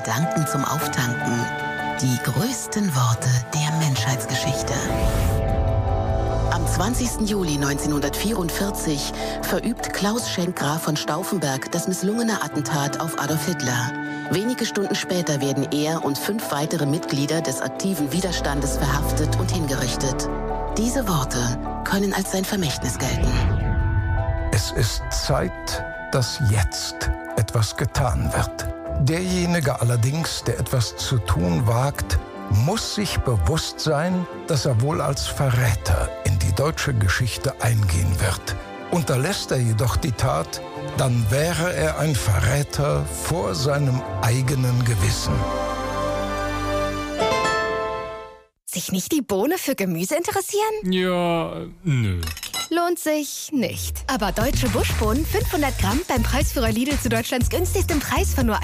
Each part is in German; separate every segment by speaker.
Speaker 1: Gedanken zum Auftanken. Die größten Worte der Menschheitsgeschichte. Am 20. Juli 1944 verübt Klaus Schenk Graf von Stauffenberg das misslungene Attentat auf Adolf Hitler. Wenige Stunden später werden er und 5 weitere Mitglieder des aktiven Widerstandes verhaftet und hingerichtet. Diese Worte können als sein Vermächtnis gelten.
Speaker 2: Es ist Zeit, dass jetzt etwas getan wird. Derjenige allerdings, der etwas zu tun wagt, muss sich bewusst sein, dass er wohl als Verräter in die deutsche Geschichte eingehen wird. Unterlässt er jedoch die Tat, dann wäre er ein Verräter vor seinem eigenen Gewissen.
Speaker 3: Sich nicht die Bohne für Gemüse interessieren?
Speaker 4: Ja, nö.
Speaker 3: Lohnt sich nicht. Aber deutsche Buschbohnen 500 Gramm beim Preisführer Lidl zu Deutschlands günstigstem Preis von nur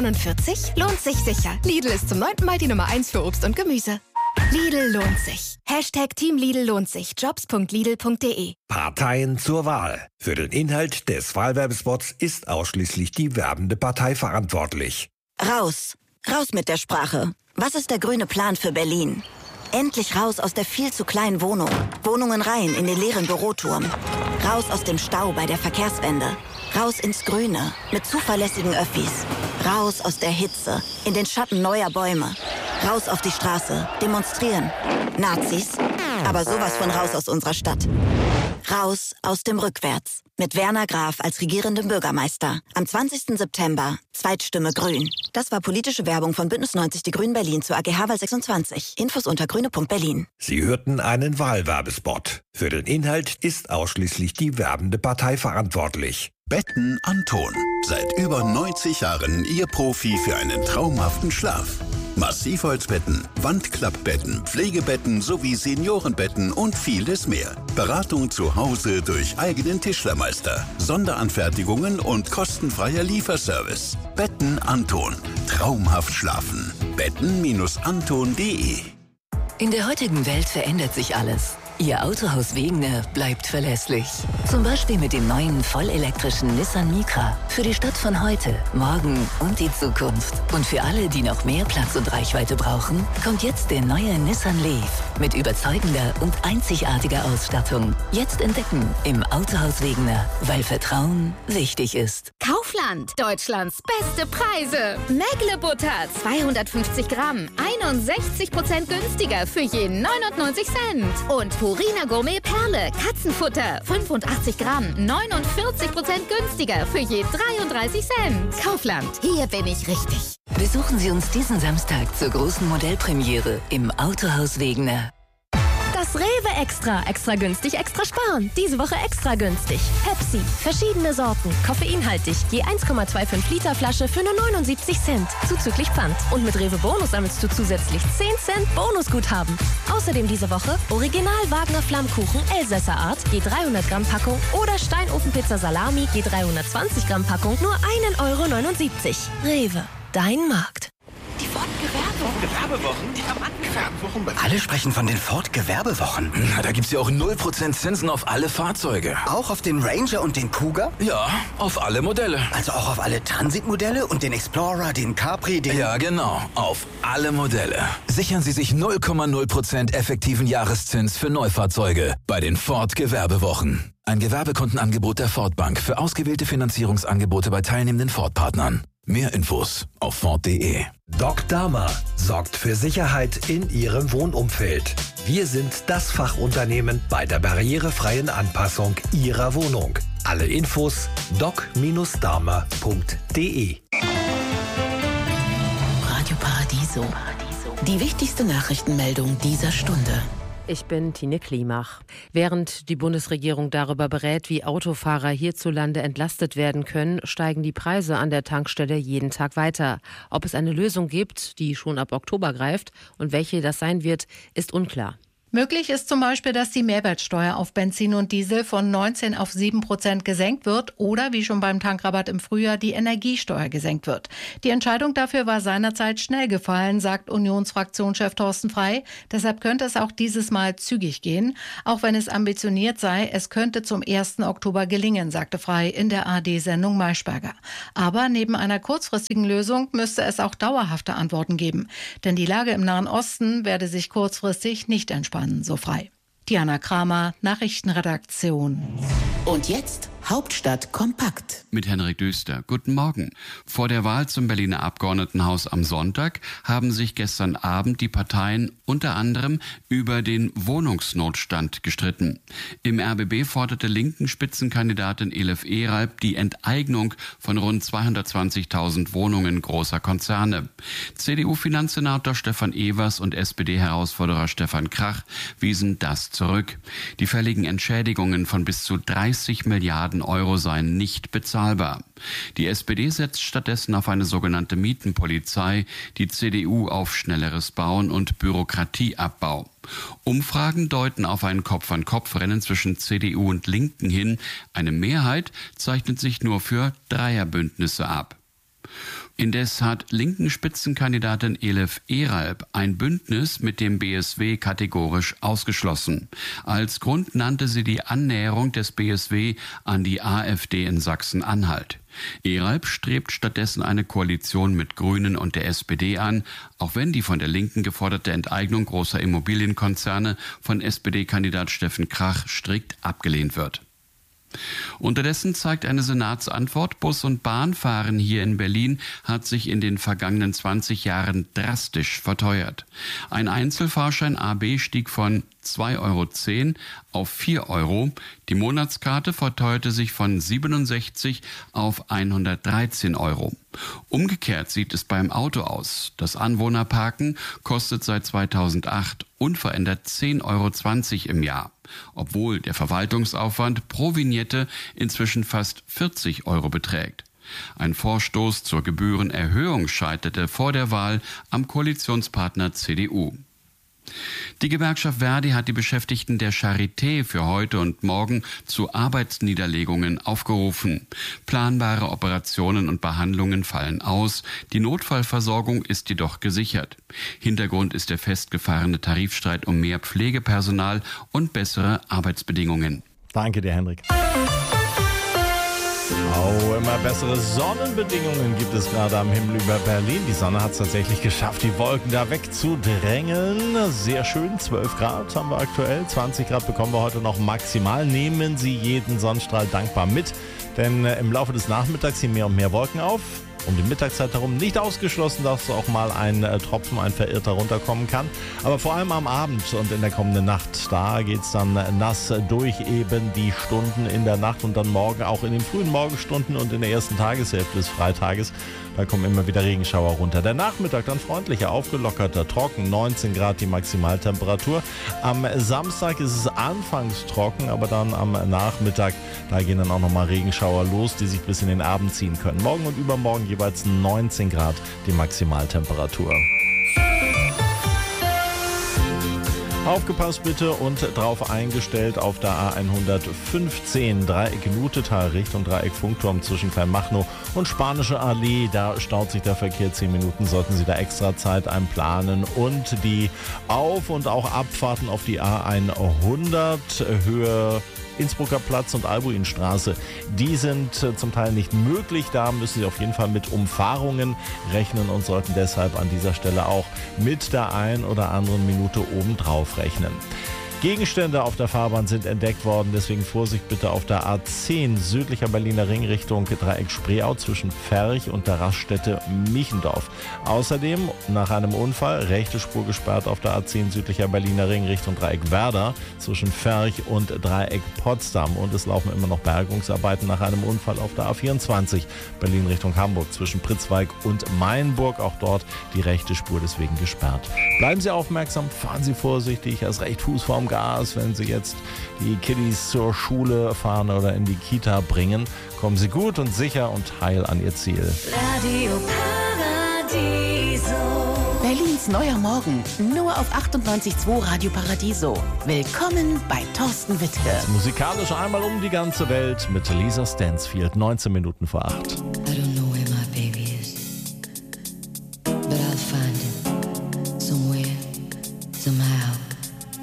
Speaker 3: 1,49 € lohnt sich sicher. Lidl ist zum 9. Mal die Nummer 1 für Obst und Gemüse. Lidl lohnt sich. #Team Lidl lohnt sich. Jobs.lidl.de.
Speaker 5: Parteien zur Wahl. Für den Inhalt des Wahlwerbespots ist ausschließlich die werbende Partei verantwortlich.
Speaker 6: Raus. Raus mit der Sprache. Was ist der grüne Plan für Berlin? Endlich raus aus der viel zu kleinen Wohnung. Wohnungen rein in den leeren Büroturm. Raus aus dem Stau bei der Verkehrswende. Raus ins Grüne mit zuverlässigen Öffis. Raus aus der Hitze in den Schatten neuer Bäume. Raus auf die Straße. Demonstrieren. Nazis. Aber sowas von raus aus unserer Stadt. Raus aus dem Rückwärts. Mit Werner Graf als regierendem Bürgermeister. Am 20. September. Zweitstimme Grün. Das war politische Werbung von Bündnis 90 Die Grünen Berlin zur AG Wahl 26. Infos unter grüne.berlin.
Speaker 5: Sie hörten einen Wahlwerbespot. Für den Inhalt ist ausschließlich die werbende Partei verantwortlich.
Speaker 7: Betten Anton. Seit über 90 Jahren Ihr Profi für einen traumhaften Schlaf. Massivholzbetten, Wandklappbetten, Pflegebetten sowie Seniorenbetten und vieles mehr. Beratung zu Hause durch eigenen Tischlermeister, Sonderanfertigungen und kostenfreier Lieferservice. Betten Anton. Traumhaft schlafen. Betten-anton.de.
Speaker 8: In der heutigen Welt verändert sich alles. Ihr Autohaus Wegener bleibt verlässlich. Zum Beispiel mit dem neuen vollelektrischen Nissan Micra. Für die Stadt von heute, morgen und die Zukunft. Und für alle, die noch mehr Platz und Reichweite brauchen, kommt jetzt der neue Nissan Leaf. Mit überzeugender und einzigartiger Ausstattung. Jetzt entdecken im Autohaus Wegener, weil Vertrauen wichtig ist.
Speaker 9: Kaufland, Deutschlands beste Preise. Mägle-Butter, 250 Gramm, 61% günstiger für je 99 Cent. Und Purina Gourmet Perle, Katzenfutter, 85 Gramm, 49% günstiger für je 33 Cent. Kaufland, hier bin ich richtig.
Speaker 8: Besuchen Sie uns diesen Samstag zur großen Modellpremiere im Autohaus Wegener.
Speaker 10: Das Rewe Extra. Extra günstig, extra sparen. Diese Woche extra günstig. Pepsi. Verschiedene Sorten. Koffeinhaltig. Je 1,25 Liter Flasche für nur 79 Cent. Zuzüglich Pfand. Und mit Rewe Bonus sammelst du zusätzlich 10 Cent Bonusguthaben. Außerdem diese Woche Original Wagner Flammkuchen Elsässer Art. Je 300 Gramm Packung. Oder Steinofenpizza Salami. Je 320 Gramm Packung. Nur 1,79 €. Rewe. Dein Markt.
Speaker 11: Die Ford-Gewerbewochen, die Rabattgewerbewochen. Alle sprechen von den Ford-Gewerbewochen.
Speaker 12: Na, da gibt's ja auch 0% Zinsen auf alle Fahrzeuge.
Speaker 11: Auch auf den Ranger und den Kuga?
Speaker 12: Ja, auf alle Modelle.
Speaker 11: Also auch auf alle Transit-Modelle und den Explorer, den Capri, den...
Speaker 12: Ja, genau, auf alle Modelle. Sichern Sie sich 0,0% effektiven Jahreszins für Neufahrzeuge bei den Ford-Gewerbewochen. Ein Gewerbekundenangebot der Ford Bank für ausgewählte Finanzierungsangebote bei teilnehmenden Ford-Partnern. Mehr Infos auf Ford.de.
Speaker 5: Doc Dama sorgt für Sicherheit in Ihrem Wohnumfeld. Wir sind das Fachunternehmen bei der barrierefreien Anpassung Ihrer Wohnung. Alle Infos doc-dama.de.
Speaker 1: Radio Paradiso. Die wichtigste Nachrichtenmeldung dieser Stunde.
Speaker 13: Ich bin Tine Klimach. Während die Bundesregierung darüber berät, wie Autofahrer hierzulande entlastet werden können, steigen die Preise an der Tankstelle jeden Tag weiter. Ob es eine Lösung gibt, die schon ab Oktober greift und welche das sein wird, ist unklar.
Speaker 4: Möglich ist zum Beispiel, dass die Mehrwertsteuer auf Benzin und Diesel von 19 auf 7% gesenkt wird oder, wie schon beim Tankrabatt im Frühjahr, die Energiesteuer gesenkt wird. Die Entscheidung dafür war seinerzeit schnell gefallen, sagt Unionsfraktionschef Thorsten Frey. Deshalb könnte es auch dieses Mal zügig gehen. Auch wenn es ambitioniert sei, es könnte zum 1. Oktober gelingen, sagte Frey in der ARD-Sendung Maischberger. Aber neben einer kurzfristigen Lösung müsste es auch dauerhafte Antworten geben. Denn die Lage im Nahen Osten werde sich kurzfristig nicht entspannen. So Frei. Diana Kramer, Nachrichtenredaktion.
Speaker 1: Und jetzt Hauptstadt kompakt.
Speaker 14: Mit Henrik Düster. Guten Morgen. Vor der Wahl zum Berliner Abgeordnetenhaus am Sonntag haben sich gestern Abend die Parteien unter anderem über den Wohnungsnotstand gestritten. Im RBB forderte linken Spitzenkandidatin Elif Eralp die Enteignung von rund 220.000 Wohnungen großer Konzerne. CDU-Finanzsenator Stefan Evers und SPD-Herausforderer Stefan Krach wiesen das zurück. Die fälligen Entschädigungen von bis zu 30 Milliarden Euro seien nicht bezahlbar. Die SPD setzt stattdessen auf eine sogenannte Mietenpolizei, die CDU auf schnelleres Bauen und Bürokratieabbau. Umfragen deuten auf ein Kopf-an-Kopf-Rennen zwischen CDU und Linken hin. Eine Mehrheit zeichnet sich nur für Dreierbündnisse ab. Indes hat linken Spitzenkandidatin Elif Eralp ein Bündnis mit dem BSW kategorisch ausgeschlossen. Als Grund nannte sie die Annäherung des BSW an die AfD in Sachsen-Anhalt. Eralp strebt stattdessen eine Koalition mit Grünen und der SPD an, auch wenn die von der Linken geforderte Enteignung großer Immobilienkonzerne von SPD-Kandidat Steffen Krach strikt abgelehnt wird. Unterdessen zeigt eine Senatsantwort, Bus- und Bahnfahren hier in Berlin hat sich in den vergangenen 20 Jahren drastisch verteuert. Ein Einzelfahrschein AB stieg von 2,10 € auf 4 €. Die Monatskarte verteuerte sich von 67 auf 113 €. Umgekehrt sieht es beim Auto aus. Das Anwohnerparken kostet seit 2008 unverändert 10,20 € im Jahr, obwohl der Verwaltungsaufwand pro Vignette inzwischen fast 40 € beträgt. Ein Vorstoß zur Gebührenerhöhung scheiterte vor der Wahl am Koalitionspartner CDU. Die Gewerkschaft Verdi hat die Beschäftigten der Charité für heute und morgen zu Arbeitsniederlegungen aufgerufen. Planbare Operationen und Behandlungen fallen aus. Die Notfallversorgung ist jedoch gesichert. Hintergrund ist der festgefahrene Tarifstreit um mehr Pflegepersonal und bessere Arbeitsbedingungen.
Speaker 15: Danke dir, Henrik. Immer bessere Sonnenbedingungen gibt es gerade am Himmel über Berlin. Die Sonne hat es tatsächlich geschafft, die Wolken da wegzudrängeln. Sehr schön, 12 Grad haben wir aktuell. 20 Grad bekommen wir heute noch maximal. Nehmen Sie jeden Sonnenstrahl dankbar mit, denn im Laufe des Nachmittags ziehen mehr und mehr Wolken auf. Um die Mittagszeit herum nicht ausgeschlossen, dass auch mal ein Tropfen, ein Verirrter runterkommen kann. Aber vor allem am Abend und in der kommenden Nacht, da geht es dann nass durch eben die Stunden in der Nacht und dann morgen auch in den frühen Morgenstunden und in der ersten Tageshälfte des Freitages. Da kommen immer wieder Regenschauer runter. Der Nachmittag dann freundlicher, aufgelockerter, trocken, 19 Grad die Maximaltemperatur. Am Samstag ist es anfangs trocken, aber dann am Nachmittag, da gehen dann auch nochmal Regenschauer los, die sich bis in den Abend ziehen können. Morgen und übermorgen jeweils 19 Grad die Maximaltemperatur. Aufgepasst bitte und drauf eingestellt auf der A115 Dreieck Nutetal Richtung Dreieck Funkturm zwischen Kleinmachnow und Spanische Allee. Da staut sich der Verkehr 10 Minuten, sollten Sie da extra Zeit einplanen. Und die Auf- und auch Abfahrten auf die A100 Höhe Innsbrucker Platz und Albuinstraße, die sind zum Teil nicht möglich. Da müssen Sie auf jeden Fall mit Umfahrungen rechnen und sollten deshalb an dieser Stelle auch mit der ein oder anderen Minute obendrauf rechnen. Gegenstände auf der Fahrbahn sind entdeckt worden, deswegen Vorsicht bitte auf der A10 südlicher Berliner Ring Richtung Dreieck Spreeau zwischen Ferch und der Raststätte Michendorf. Außerdem nach einem Unfall rechte Spur gesperrt auf der A10 südlicher Berliner Ring Richtung Dreieck Werder zwischen Ferch und Dreieck Potsdam. Und es laufen immer noch Bergungsarbeiten nach einem Unfall auf der A24 Berlin Richtung Hamburg zwischen Pritzwalk und Mainburg. Auch dort die rechte Spur deswegen gesperrt. Bleiben Sie aufmerksam, fahren Sie vorsichtig, erst recht Fuß vorm Gas, wenn Sie jetzt die Kiddies zur Schule fahren oder in die Kita bringen. Kommen Sie gut und sicher und heil an Ihr Ziel.
Speaker 16: Radio Paradiso.
Speaker 1: Berlins neuer Morgen. Nur auf 98.2 Radio Paradiso. Willkommen bei Thorsten Wittke.
Speaker 15: Musikalisch einmal um die ganze Welt mit Lisa Stansfield. 19 Minuten vor 8.